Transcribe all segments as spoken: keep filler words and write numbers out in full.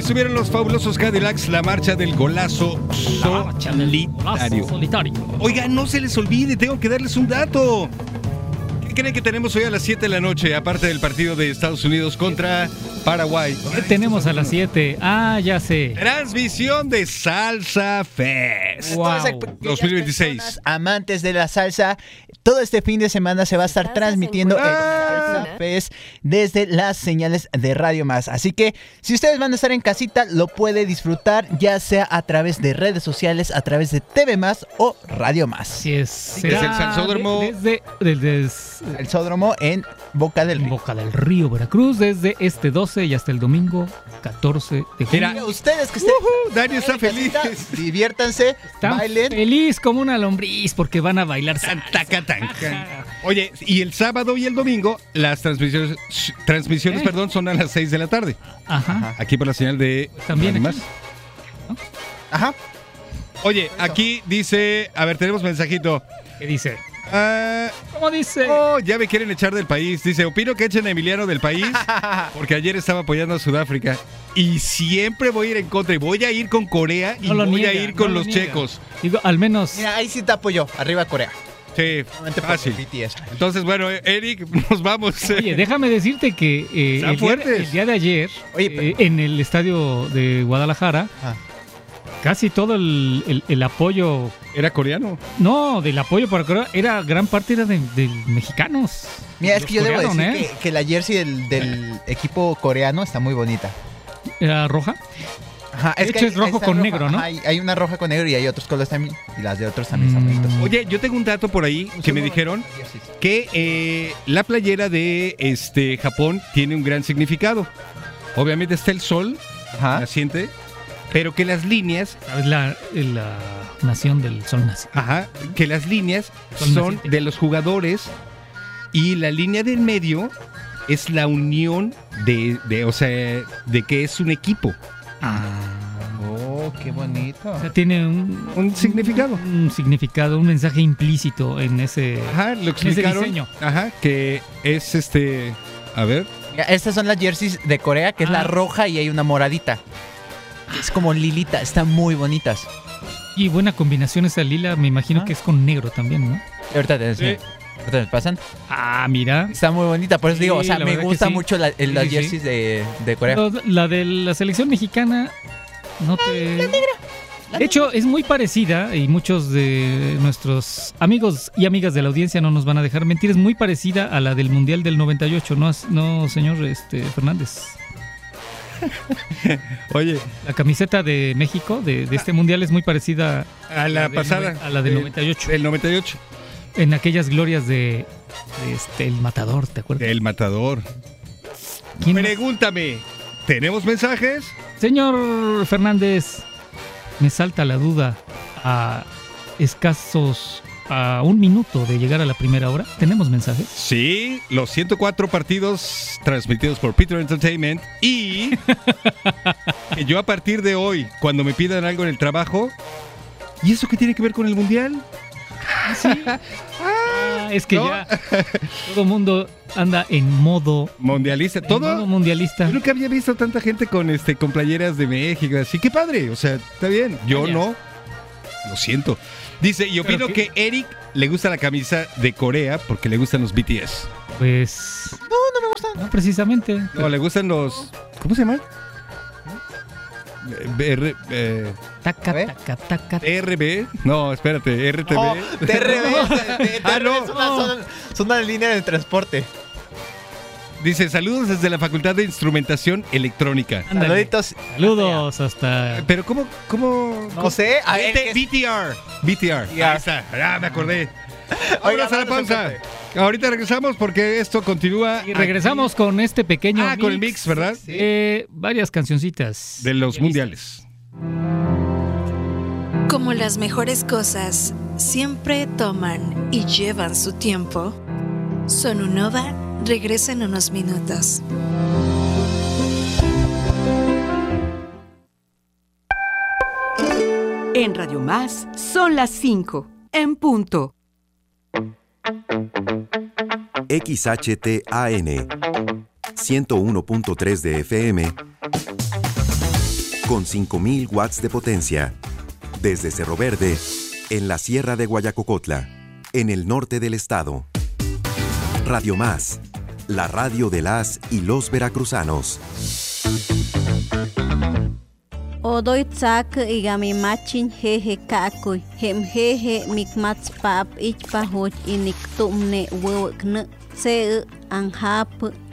Estuvieron los fabulosos Cadillacs, la marcha del golazo solitario. solitario. Oiga, no se les olvide, tengo que darles un dato. ¿Qué creen que tenemos hoy a las siete de la noche, aparte del partido de Estados Unidos contra Paraguay? ¿Qué tenemos a las siete? Ah, ya sé. Transmisión de Salsa Fest. Wow. dos mil veintiséis. Amantes de la salsa, todo este fin de semana se va a estar transmitiendo el Salsa Fest desde las señales de Radio Más. Así que si ustedes van a estar en casita, lo puede disfrutar ya sea a través de redes sociales, a través de T V Más o Radio Más. Así es. Desde el Salsódromo. Desde, desde, desde El Sódromo en Boca del Río. Boca del Río, Veracruz, desde este doce y hasta el domingo catorce de junio. Mira, ustedes que estén Uh-huh, Dani está en feliz. casita, diviértanse, Están bailen. feliz como una lombriz porque van a bailar salsa. Tacatanca. Oye, y el sábado y el domingo las transmisiones, transmisiones ¿Qué? perdón, son a las seis de la tarde. Ajá. Aquí por la señal de También Radio aquí. Más. Ajá. Oye, aquí dice, a ver, tenemos mensajito. ¿Qué dice? Ah, ¿Cómo dice? oh, ya me quieren echar del país. Dice, opino que echen a Emiliano del país porque ayer estaba apoyando a Sudáfrica y siempre voy a ir en contra y voy a ir con Corea y No lo voy niega, a ir con no lo los niega. checos. Digo, al menos. Mira, ahí sí te apoyo. Arriba Corea. Sí, Solamente por fácil. B T S. Entonces, bueno, Eric, nos vamos. Oye, déjame decirte que eh, Están el, día, fuertes. el día de ayer, Oye, eh, en el estadio de Guadalajara, Ah. casi todo el, el- el apoyo, Era coreano. no, del apoyo para Corea, era gran parte era de, de mexicanos. Mira, es Los que yo debo coreanos, decir ¿eh? que, que la jersey del, del equipo coreano está muy bonita. Era roja. Ajá, De hecho, es rojo está con roja, negro, ¿no? ajá, hay, hay una roja con negro y hay otros colores también. Y las de otros también son Mm. bonitos. Oye, yo tengo un dato por ahí que me dijeron que eh, la playera de este Japón tiene un gran significado. Obviamente está el sol Ajá. naciente, pero que las líneas, ¿Sabes? La, la nación del sol nace. ajá, que las líneas Sol son naciente. de los jugadores y la línea del medio es la unión de, de o sea, de que es un equipo. Oh, qué bonito. O sea, tiene un, Un significado. un significado, un mensaje implícito en ese. Ajá, lo ese explicaron. diseño. Ajá, que es este, a ver, Mira, estas son las jerseys de Corea, que es Ah. la roja y hay una moradita. Es como lilita, están muy bonitas. Y buena combinación esa lila, me imagino Ah. que es con negro también, ¿no? Y ahorita te enseño. Ahorita me pasan. Ah, mira. Está muy bonita, por eso Sí, digo, o sea, la me verdad que gusta sí. mucho la, el- Sí, las sí, sí. jerseys de, de Corea. Pero la de la selección mexicana no te. De hecho, es muy parecida y muchos de nuestros amigos y amigas de la audiencia no nos van a dejar mentir. Es muy parecida a la del Mundial del noventa y ocho, ¿no, no señor este, Fernández? oye, La camiseta de México de, de este Mundial es muy parecida a la del pasada. noven- a la del de- noventa y ocho. Del noventa y ocho. En aquellas glorias de, de este, El Matador, ¿te acuerdas? Del matador. ¿Quién más? Pregúntame, ¿tenemos mensajes? Señor Fernández, me salta la duda a escasos, a un minuto de llegar a la primera hora. ¿Tenemos mensajes? Sí, los ciento cuatro partidos transmitidos por Peter Entertainment y que yo a partir de hoy, cuando me pidan algo en el trabajo, ¿y eso qué tiene que ver con el Mundial? Ah, es que ¿No? ya todo mundo anda en modo, Mundialista, en modo todo. mundialista. Yo nunca había visto tanta gente con este con playeras de México, así que padre, o sea, está bien. Yo Vaya. no. Lo siento. Dice, y opino Pero que Eric le gusta la camisa de Corea porque le gustan los B T S. Pues. No, no me gusta. No, precisamente. No, le gustan los. ¿Cómo se llaman? Eh, R, eh, Taca, A ver. taca, taca. R B. No, espérate, R T B. Oh, T R B. Ah, no. Es una, son, son una línea de transporte. Dice, saludos desde la Facultad de Instrumentación Electrónica. Ándale. Saluditos. Saludos hasta. Pero ¿cómo? ¿Cómo? No sé. A ver, B T ¿qué es? B T R. B T R. B T R. Ahí está. Ah, me acordé. Oiga, Vamos a la vamos pausa. a Ahorita regresamos porque esto continúa. Y regresamos con este pequeño. Ah, con el mix, ¿verdad? De varias cancioncitas. De los mundiales. Como las mejores cosas siempre toman y llevan su tiempo, Sonunova regresa en unos minutos. En Radio Más son las cinco, en punto. X H T A N ciento uno punto tres de F M con cinco mil watts de potencia. Desde Cerro Verde, en la Sierra de Guayacocotla, en el norte del estado. Radio Más, la radio de las y los veracruzanos. Odoy tsak igami machin jeje kakoy, hem jeje mikmats pap ichpa hoj inik tumne wewekne, se anhap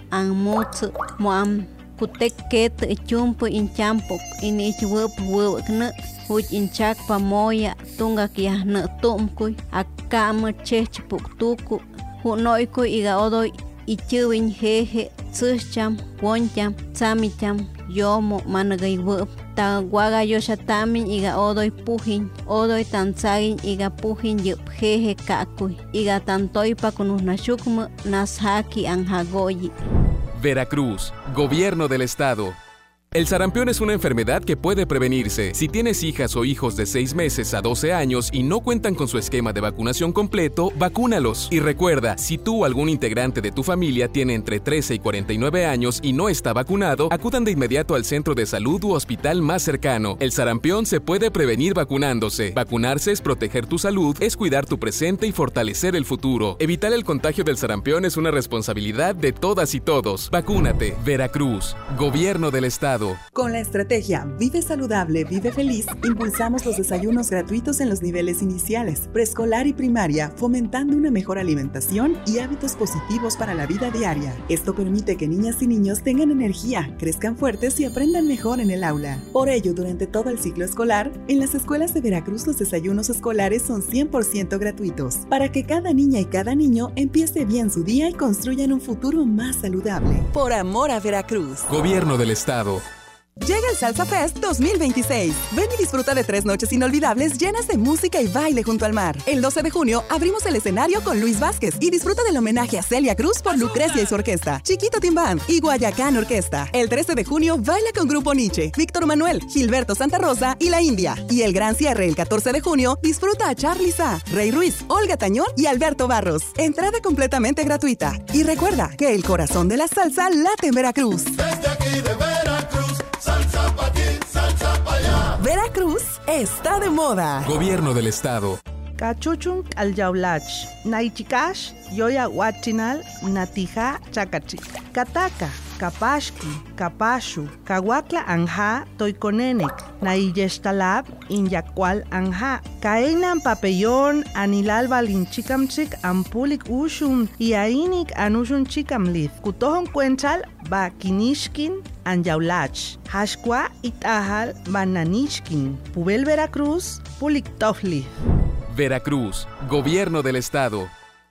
anmuts moam kutek ket chumpo inchampok inich wep wewekne, hoj inchak pamoya tunga kiahne tumkuy, akam chech puktuku, hunoykuy iga odoy ichiwin jeje tsucham, woncham, tsamicham, yomo managay wep. Ta guaga yoshatamin iga odoy pujin, odoy tanzagin iga pujin yup jeje kakuy, iga tantoypa kunusnashukmu nashaki anjagoyi. Veracruz, Gobierno del Estado. El sarampión es una enfermedad que puede prevenirse. Si tienes hijas o hijos de seis meses a doce años y no cuentan con su esquema de vacunación completo, vacúnalos. Y recuerda, si tú o algún integrante de tu familia tiene entre trece y cuarenta y nueve años y no está vacunado, acudan de inmediato al centro de salud u hospital más cercano. El sarampión se puede prevenir vacunándose. Vacunarse es proteger tu salud, es cuidar tu presente y fortalecer el futuro. Evitar el contagio del sarampión es una responsabilidad de todas y todos. Vacúnate. Veracruz, Gobierno del Estado. Con la estrategia Vive Saludable, Vive Feliz, impulsamos los desayunos gratuitos en los niveles iniciales, preescolar y primaria, fomentando una mejor alimentación y hábitos positivos para la vida diaria. Esto permite que niñas y niños tengan energía, crezcan fuertes y aprendan mejor en el aula. Por ello, durante todo el ciclo escolar, en las escuelas de Veracruz los desayunos escolares son cien por ciento gratuitos, para que cada niña y cada niño empiece bien su día y construyan un futuro más saludable. Por amor a Veracruz. Gobierno del Estado. Llega el Salsa Fest dos mil veintiséis. Ven y disfruta de tres noches inolvidables llenas de música y baile junto al mar. El doce de junio abrimos el escenario con Luis Vázquez y disfruta del homenaje a Celia Cruz por Lucrecia y su orquesta, Chiquito Timbán y Guayacán Orquesta. El trece de junio baila con Grupo Nietzsche, Víctor Manuel, Gilberto Santa Rosa y La India. Y el gran cierre el catorce de junio disfruta a Charly Sa, Rey Ruiz, Olga Tañón y Alberto Barros. Entrada completamente gratuita. Y recuerda que el corazón de la salsa late en Veracruz. Desde aquí de Veracruz, salsa pa' aquí, salsa pa' allá. Veracruz está de moda. Gobierno del Estado. Cachuchun al yaulach, naichikash, yoya huachinal, natija chakachik, kataka, kapashki, kapashu, kawakla anja, toikonenek, naiyeshtalab, inyakwal anja, kaenan papellón, anilal balinchikamchik, ampulik ushum, iainik anushun chikamlith, kutohon cuenchal, ba kinishkin, anyaulach, hashkwa itahal, bananishkin, pubel Veracruz, pulik tofli. Veracruz, Gobierno del Estado.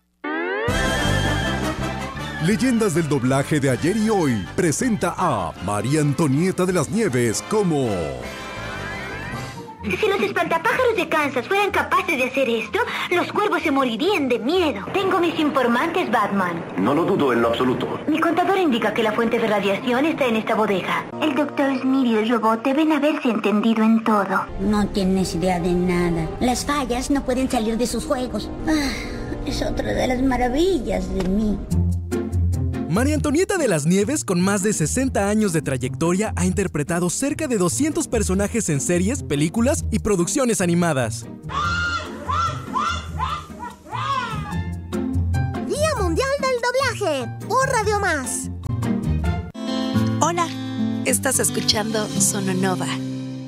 Leyendas del doblaje de ayer y hoy presenta a María Antonieta de las Nieves como... Si los espantapájaros de Kansas fueran capaces de hacer esto, los cuervos se morirían de miedo. Tengo mis informantes, Batman. No lo dudo en lo absoluto. Mi contador indica que la fuente de radiación está en esta bodega. El doctor Smith y el robot deben haberse entendido en todo. No tienes idea de nada. Las fallas no pueden salir de sus juegos. Ah, es otra de las maravillas de mí. María Antonieta de las Nieves, con más de sesenta años de trayectoria, ha interpretado cerca de doscientos personajes en series, películas y producciones animadas. Día Mundial del Doblaje, por Radio Más. Hola, estás escuchando Sononova.